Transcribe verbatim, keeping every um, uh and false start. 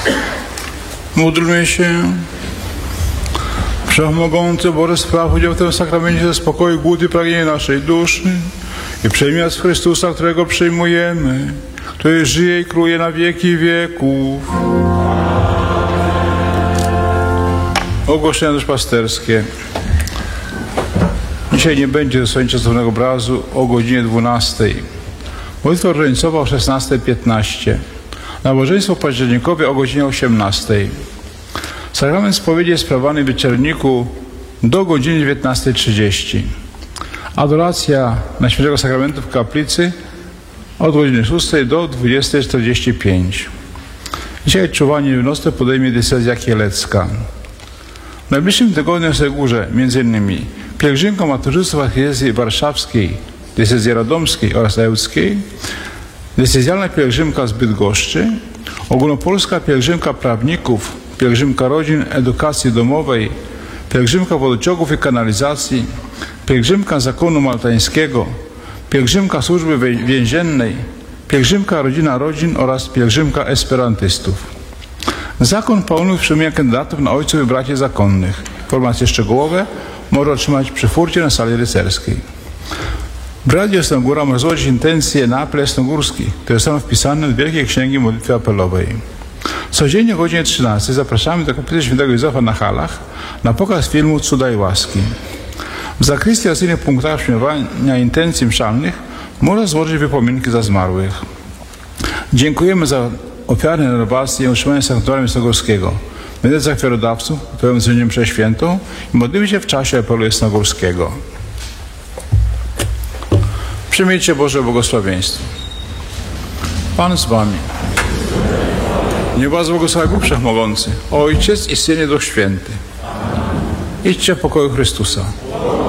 Módlmy się. Wszechmogący Boże, spraw udział w tym sakramencie ze spokoju, głód i pragnienie naszej duszy i przyjmij nas w Chrystusa, którego przyjmujemy, który żyje i króluje na wieki wieków. Ogłoszenia duszpasterskie. Dzisiaj nie będzie zasłonięcia cudownego obrazu o godzinie dwunastej. Modlitwa różańcowa o szesnastej piętnaście. Nabożeństwo październikowe o godzinie osiemnastej. Sakrament spowiedzi jest sprawowany w wieczorniku do godziny dziewiętnastej trzydzieści. Adoracja Najświętszego Sakramentu w kaplicy od godziny szóstej do dwudziestej czterdzieści pięć. Dzisiaj czuwanie niewinnostne podejmie decyzja kielecka. W najbliższym tygodniu w Segurze między innymi pielgrzymka maturzystów archidiecezji warszawskiej, diecezji radomskiej oraz ełckiej, decyzjalna pielgrzymka z Bydgoszczy, ogólnopolska pielgrzymka prawników, pielgrzymka rodzin, edukacji domowej, pielgrzymka wodociągów i kanalizacji, pielgrzymka zakonu maltańskiego, pielgrzymka służby więziennej, pielgrzymka rodzina rodzin oraz pielgrzymka esperantystów. Zakon Paulów przyjmuje kandydatów na ojców i braci zakonnych. Informacje szczegółowe może otrzymać przy furcie na sali rycerskiej. W Radzie Jasnogóra może złożyć intencje na apel jasnogórski, które są wpisane w Wielkiej Księgi Modlitwy Apelowej. Codziennie o godzinie trzynastej zapraszamy do kaplicy świętego Józefa na Halach na pokaz filmu Cuda i łaski. W zakrystii oraz innych punktach przyjmowania intencji mszalnych można złożyć wypominki za zmarłych. Dziękujemy za ofiarne renowacje i utrzymanie sanktuarium jasnogórskiego. Będę za ofiarodawców, pełen związkiem przeświętą i modlimy się w czasie apelu jasnogórskiego. Przyjmijcie Boże błogosławieństwo. Pan z wami. Niech was błogosławi Bóg Wszechmogący, Ojciec i Syn i Duch Święty. Idźcie w pokoju Chrystusa.